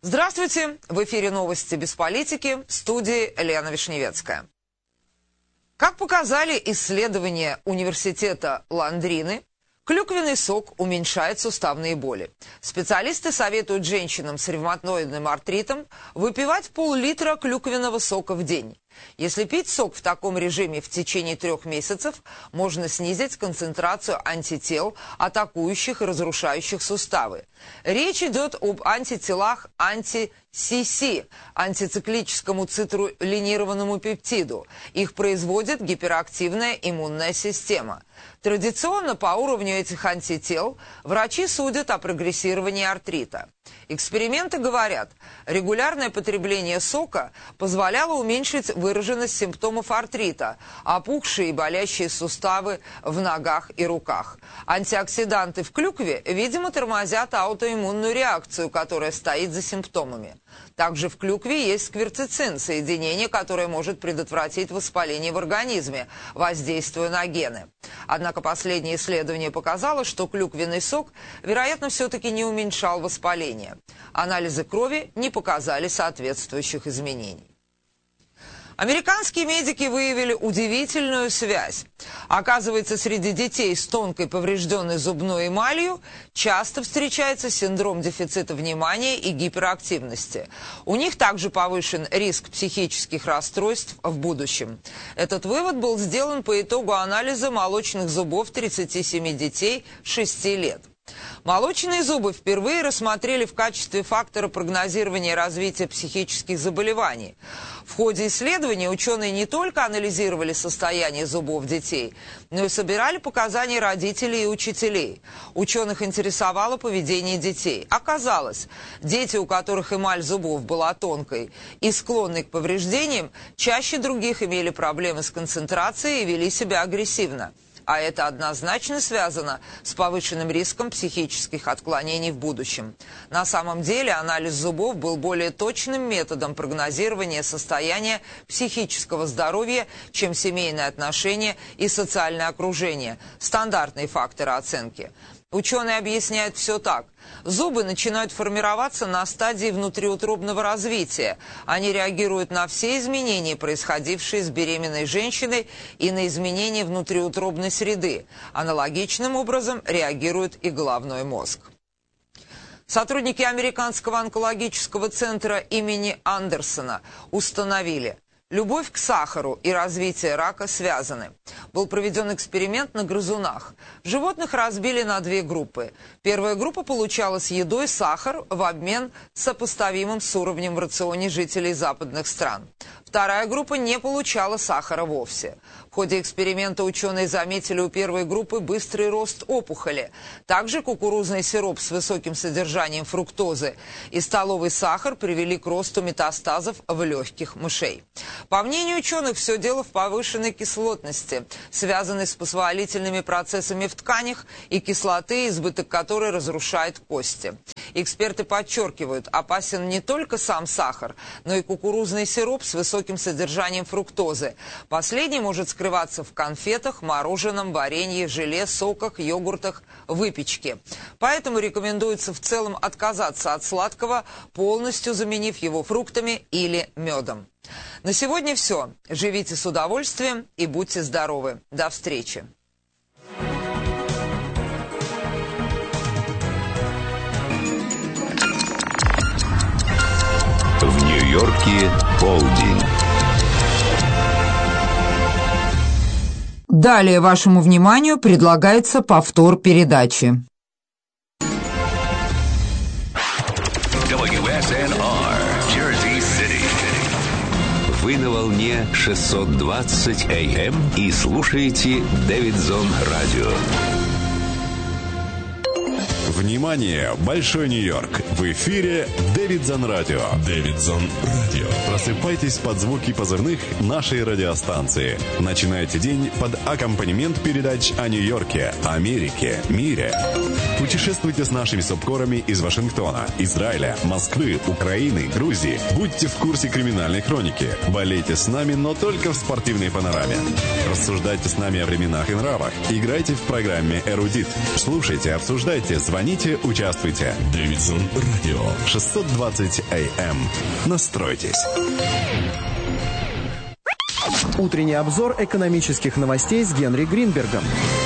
Здравствуйте! В эфире новости без политики, в студии Лена Вишневецкая. Как показали исследования университета Ландрины, клюквенный сок уменьшает суставные боли. Специалисты советуют женщинам с ревматоидным артритом выпивать пол-литра клюквенного сока в день. Если пить сок в таком режиме в течение 3 месяцев, можно снизить концентрацию антител, атакующих и разрушающих суставы. Речь идет об антителах анти-СС, антициклическому цитрулинированному пептиду. Их производит гиперактивная иммунная система. Традиционно по уровню этих антител врачи судят о прогрессировании артрита. Эксперименты говорят, регулярное потребление сока позволяло уменьшить выраженность симптомов артрита, опухшие и болящие суставы в ногах и руках. Антиоксиданты в клюкве, видимо, тормозят аутоиммунную реакцию, которая стоит за симптомами. Также в клюкве есть сквертицин, соединение, которое может предотвратить воспаление в организме, воздействуя на гены. Однако последнее исследование показало, что клюквенный сок, вероятно, все-таки не уменьшал воспаление. Анализы крови не показали соответствующих изменений. Американские медики выявили удивительную связь. Оказывается, среди детей с тонкой поврежденной зубной эмалью часто встречается синдром дефицита внимания и гиперактивности. У них также повышен риск психических расстройств в будущем. Этот вывод был сделан по итогу анализа молочных зубов 37 детей 6 лет. Молочные зубы впервые рассмотрели в качестве фактора прогнозирования развития психических заболеваний. В ходе исследования ученые не только анализировали состояние зубов детей, но и собирали показания родителей и учителей. Ученых интересовало поведение детей. Оказалось, дети, у которых эмаль зубов была тонкой и склонны к повреждениям, чаще других имели проблемы с концентрацией и вели себя агрессивно. А это однозначно связано с повышенным риском психических отклонений в будущем. На самом деле анализ зубов был более точным методом прогнозирования состояния психического здоровья, чем семейные отношения и социальное окружение, стандартные факторы оценки. Ученые объясняют все так. Зубы начинают формироваться на стадии внутриутробного развития. Они реагируют на все изменения, происходившие с беременной женщиной, и на изменения внутриутробной среды. Аналогичным образом реагирует и головной мозг. Сотрудники Американского онкологического центра имени Андерсона установили: любовь к сахару и развитие рака связаны. Был проведен эксперимент на грызунах. Животных разбили на 2 группы. Первая группа получала с едой сахар в обмен сопоставимым с уровнем в рационе жителей западных стран. Вторая группа не получала сахара вовсе. В ходе эксперимента ученые заметили у первой группы быстрый рост опухоли. Также кукурузный сироп с высоким содержанием фруктозы и столовый сахар привели к росту метастазов в легких мышей. По мнению ученых, все дело в повышенной кислотности, связанной с позволительными процессами в тканях и кислоты, избыток которой разрушает кости. Эксперты подчеркивают, опасен не только сам сахар, но и кукурузный сироп с высоким содержанием фруктозы. Последний может скрываться в конфетах, мороженом, варенье, желе, соках, йогуртах, выпечке. Поэтому рекомендуется в целом отказаться от сладкого, полностью заменив его фруктами или медом. На сегодня все. Живите с удовольствием и будьте здоровы. До встречи. В Нью-Йорке полдень. Далее вашему вниманию предлагается повтор передачи. WSNR, Jersey City. Вы на волне 620 AM и слушаете Дэвидсон Радио. Внимание! Большой Нью-Йорк! В эфире Дэвидсон Радио. Дэвидсон Радио. Просыпайтесь под звуки позывных нашей радиостанции. Начинайте день под аккомпанемент передач о Нью-Йорке, Америке, мире. Путешествуйте с нашими субкорами из Вашингтона, Израиля, Москвы, Украины, Грузии. Будьте в курсе криминальной хроники. Болейте с нами, но только в спортивной панораме. Рассуждайте с нами о временах и нравах. Играйте в программе «Эрудит». Слушайте, обсуждайте, звоните Звоните, участвуйте. Дэвидсон Радио. 620 AM. Настройтесь. Утренний обзор экономических новостей с Генри Гринбергом.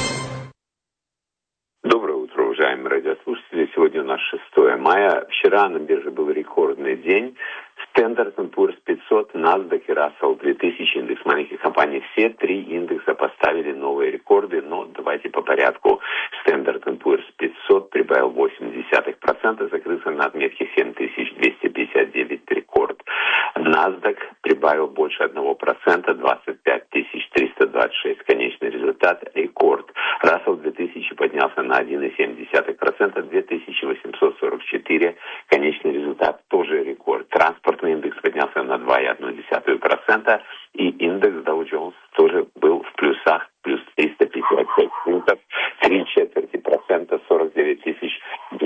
Доброе утро, уважаемые радиослушатели. Сегодня у нас 6 мая. Вчера на бирже был рекордный день. Standard & Poor's 500, NASDAQ и Russell 2000, индекс маленьких компаний. Все три индекса поставили новые рекорды, но давайте по порядку. Standard & Poor's 500 прибавил 0,8%, закрылся на отметке 7259, рекорд. NASDAQ прибавил больше 1%, 25326, конечный результат, рекорд. Russell 2000 поднялся на 1,7%, 2844, конечный результат, тоже рекорд. Транспортный индекс поднялся на 2,1%, и индекс Dow Jones тоже был в плюсах, плюс 355 пунктов, 0,75%, 49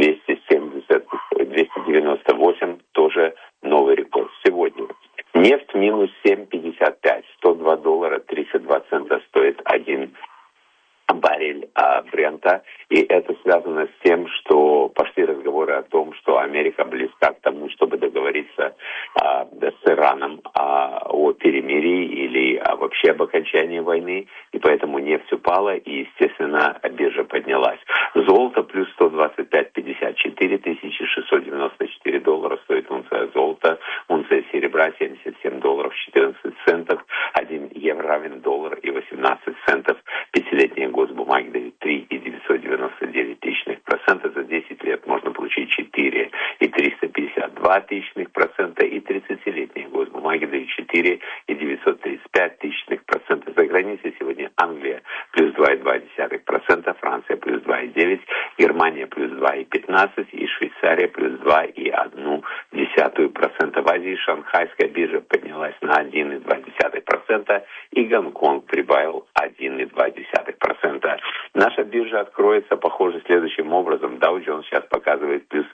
298, тоже новый рекорд сегодня. Нефть минус 7,55, $102 32 цента стоит один баррель Брента, и это связано с тем, что пошли разговоры о том, что Америка близка к тому, чтобы договориться с Ираном о перемирии или вообще об окончании войны, и поэтому нефть упала, и, естественно, биржа поднялась. Золото плюс 125,54, $1694 стоит унция золота, унция серебра $77.14, 1 евро равен $1.18, пятилетние госбумаги дают 3,999%, за 10 лет можно получить 4,352%, и 30-летние госбумаги дают 4,935%. За границей сегодня Англия плюс 2,2%, Франция плюс 2,9%, Германия плюс 2,15% и Швейцария плюс 2,1%. В Азии шанхайская биржа поднялась на 1,2%, и Гонконг прибавил 1,2%. Наша биржа откроется, похоже, следующим образом. Dow Jones сейчас показывает плюс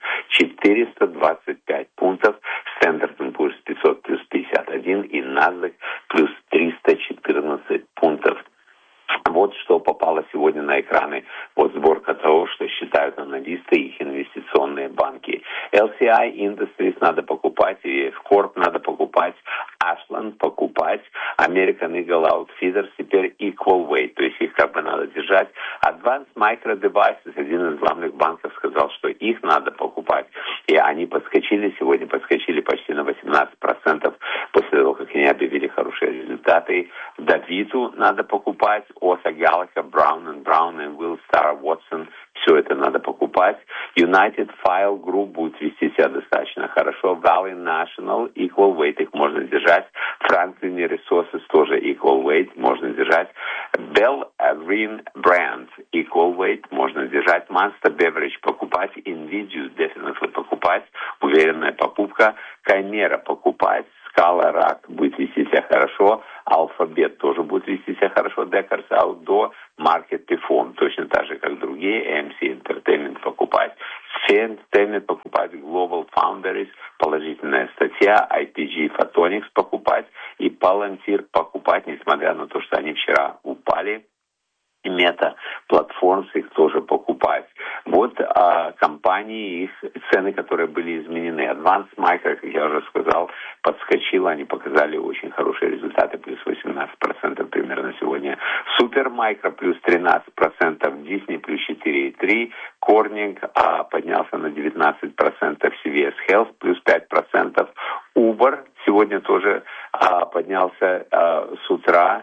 425 пунктов, Standard & Poor's 500 плюс 51 и NASDAQ плюс 314 пунктов. Вот что попало сегодня на экраны. Вот сборка того, что считают аналисты и их инвестиционные банки. LCI Industries надо покупать, и Corp надо покупать, Ashland покупать, American Eagle Outfitters теперь equal weight, то есть их как бы надо держать. Advanced Micro Devices, один из главных банков, сказал, что их надо покупать. И они подскочили сегодня, подскочили почти на 18% после того, как они объявили хорошие результаты. Давиту надо покупать, Оса Галлаха, Brown & Brown и Willstar Watson, все это надо покупать. United File Group будет вести себя достаточно хорошо. Valley National, equal weight, их можно держать. Franklin Resources тоже equal weight, можно держать. Bell Green Brands, equal weight, можно держать. Monster Beverage покупать. Invidius definitely покупать, уверенная покупка. Chimera покупать. Scala Rack будет вести себя хорошо. Alphabet тоже будет вести себя хорошо. Deckers Outdoor, Market Perform, точно так же, как другие. AMC Entertainment покупать. Entertainment покупать. Global Foundries, положительная статья. IPG Photonics покупать. И Palantir покупать, несмотря на то, что они вчера упали. И Meta Platforms их тоже покупать. Вот компании, их цены, которые были изменены. Advanced Micro, как я уже сказал, подскочила, они показали очень хорошие результаты, плюс 18% примерно сегодня. Super Micro плюс 13%, Disney плюс 4,3%, Corning поднялся на 19%, CVS Health плюс 5%, Uber сегодня тоже поднялся с утра,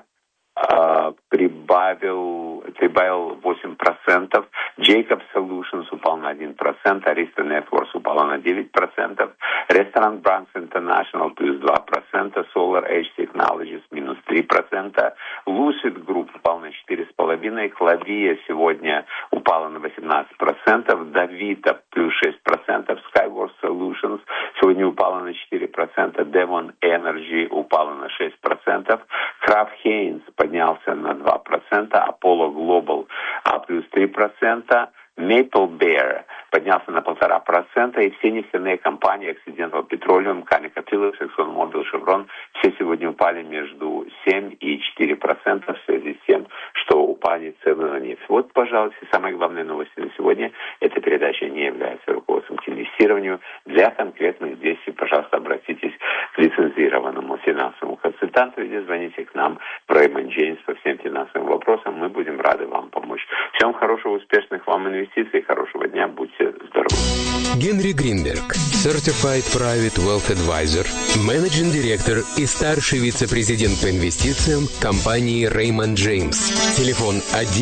прибавил 8%, Jacob Solutions упал на 1%, Arista Networks упала на 9%, Restaurant Brands International плюс 2%, Solar Edge Technologies минус 3%, Lucid Group упал на 4,5%, Klaviyo сегодня упала на 18%, Davita плюс 6%, Skyworks Solutions сегодня упала на 4%, Devon Energy упала на 6%, Kraft Heinz поднялся на 2%, Apollo Global плюс 3%, Maple Bear поднялся на 1,5%, и все нефтяные компании, Occidental Petroleum, ConocoPhillips, ExxonMobil, Chevron, все сегодня упали между 7 и 4% в связи с тем, что упали цены на нефть. Вот, пожалуйста, самые главные новости на сегодня. Эта передача не является руководством к инвестированию. Для конкретных действий, пожалуйста, обратитесь к лицензированному финансовому консультанту или звоните к нам в Raymond James по всем финансовым вопросам. Мы будем рады вам помочь. Всем хорошего, успешных вам инвестиций, хорошего дня, будьте здоровы. Генри Гринберг, Certified Private Wealth Advisor, Managing Director и старший вице-президент по инвестициям компании Raymond James. Телефон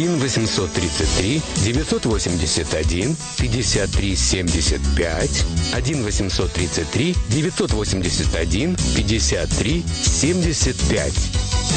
1-833-981-53-75, 1-833-981-53-75.